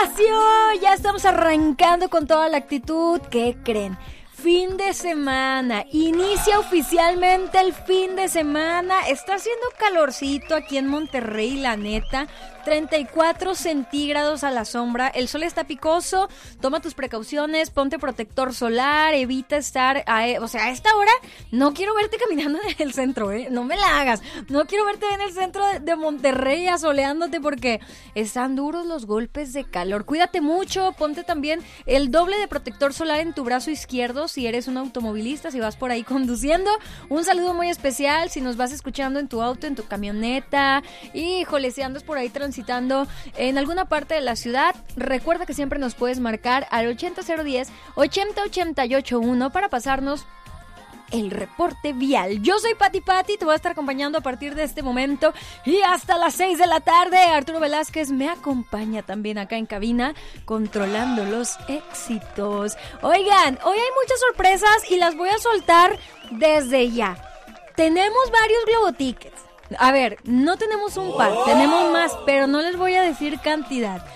espacio. Ya estamos arrancando con toda la actitud. ¿Qué creen? Fin de semana, inicia oficialmente el fin de semana. Está haciendo calorcito aquí en Monterrey, la neta. 34 centígrados a la sombra, el sol está picoso, toma tus precauciones, ponte protector solar, evita estar, a esta hora no quiero verte caminando en el centro, no me la hagas, no quiero verte en el centro de Monterrey asoleándote porque están duros los golpes de calor. Cuídate mucho, ponte también el doble de protector solar en tu brazo izquierdo si eres un automovilista, si vas por ahí conduciendo. Un saludo muy especial si nos vas escuchando en tu auto, en tu camioneta, híjole, si andas por ahí transitando en alguna parte de la ciudad, recuerda que siempre nos puedes marcar al 80010-80881 para pasarnos el reporte vial. Yo soy Pati, te voy a estar acompañando a partir de este momento y hasta las 6 de la tarde. Arturo Velázquez me acompaña también acá en cabina, controlando los éxitos. Oigan, hoy hay muchas sorpresas y las voy a soltar desde ya. Tenemos varios Globotickets. A ver, no tenemos un par, tenemos más, pero no les voy a decir cantidad.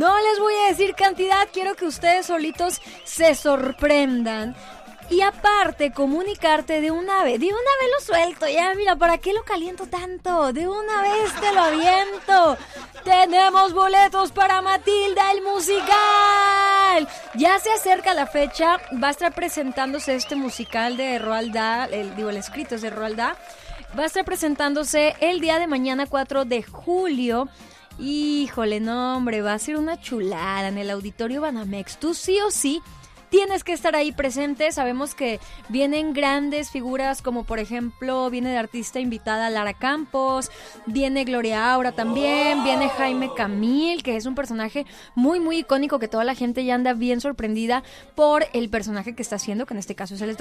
Quiero que ustedes solitos se sorprendan. Y aparte, comunicarte de una vez lo suelto, ya mira, ¿para qué lo caliento tanto? De una vez te lo aviento. Tenemos boletos para Matilda el musical. Ya se acerca la fecha, va a estar presentándose este musical de Roald Dahl, el escrito es de Roald Dahl. Va a estar presentándose el día de mañana 4 de julio. Híjole, no hombre, va a ser una chulada en el Auditorio Banamex. Tú sí o sí tienes que estar ahí presente. Sabemos que vienen grandes figuras como por ejemplo viene de artista invitada Lara Campos, viene Gloria Aura también, viene Jaime Camil, que es un personaje muy muy icónico que toda la gente ya anda bien sorprendida por el personaje que está haciendo, que en este caso es el